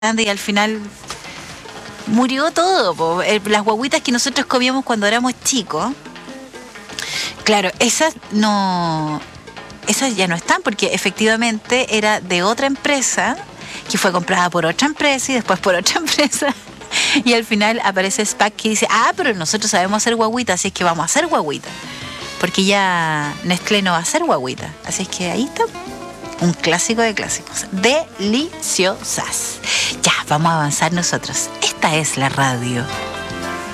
grande y al final murió todo, po. Las guaguitas que nosotros comíamos cuando éramos chicos, claro, esas ya no están porque efectivamente era de otra empresa que fue comprada por otra empresa y después por otra empresa. Y al final aparece SPAC que dice, pero nosotros sabemos hacer guaguitas, así es que vamos a hacer guaguitas. Porque ya Nestlé no va a hacer guaguitas. Así es que ahí está. Un clásico de clásicos. Deliciosas. Ya, vamos a avanzar nosotros. Esta es la radio.